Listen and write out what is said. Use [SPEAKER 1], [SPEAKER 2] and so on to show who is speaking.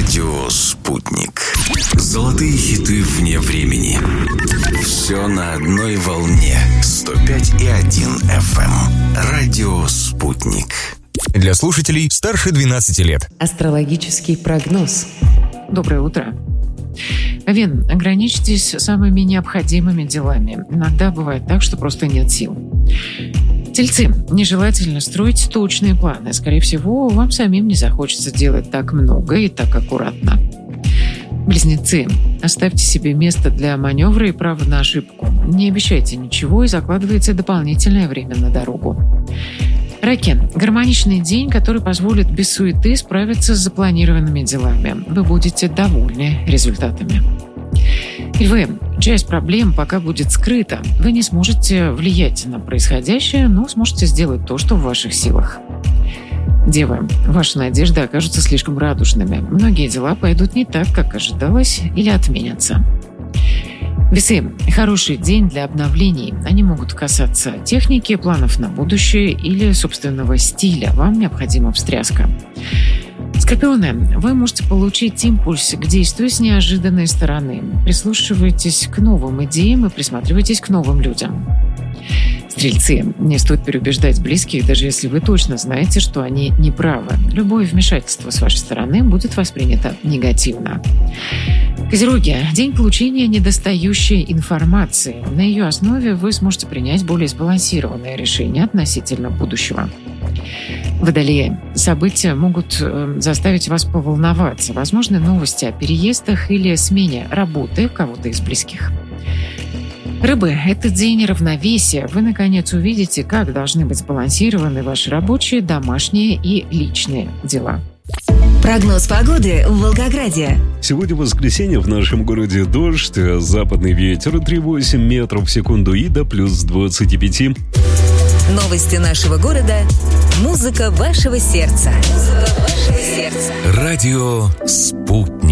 [SPEAKER 1] Радио «Спутник». Золотые хиты вне времени. Все на одной волне. 105,1 FM. Радио «Спутник».
[SPEAKER 2] Для слушателей старше 12 лет.
[SPEAKER 3] Астрологический прогноз. Доброе утро. Овен, ограничьтесь самыми необходимыми делами. Иногда бывает так, что просто нет сил. Тельцы, нежелательно строить точные планы. Скорее всего, вам самим не захочется делать так много и так аккуратно. Близнецы, оставьте себе место для маневра и право на ошибку. Не обещайте ничего и закладывайте дополнительное время на дорогу. Раки, гармоничный день, который позволит без суеты справиться с запланированными делами. Вы будете довольны результатами. Львы, часть проблем пока будет скрыта. Вы не сможете влиять на происходящее, но сможете сделать то, что в ваших силах. Девы, ваши надежды окажутся слишком радужными. Многие дела пойдут не так, как ожидалось, или отменятся. Весы, хороший день для обновлений. Они могут касаться техники, планов на будущее или собственного стиля. Вам необходима встряска. Скорпионы, вы можете получить импульс к действию с неожиданной стороны. Прислушивайтесь к новым идеям и присматривайтесь к новым людям. Стрельцы, не стоит переубеждать близких, даже если вы точно знаете, что они не правы. Любое вмешательство с вашей стороны будет воспринято негативно. Козероги, день получения недостающей информации. На ее основе вы сможете принять более сбалансированное решение относительно будущего. Водолеи, события могут заставить вас поволноваться. Возможны новости о переездах или смене работы кого-то из близких. Рыбы, это день равновесия. Вы, наконец, увидите, как должны быть сбалансированы ваши рабочие, домашние и личные дела.
[SPEAKER 4] Прогноз погоды в Волгограде.
[SPEAKER 5] Сегодня воскресенье, в нашем городе дождь, западный ветер 3,8 метров в секунду и до плюс 25.
[SPEAKER 4] Новости нашего города. Музыка вашего сердца.
[SPEAKER 1] Радио «Спутник».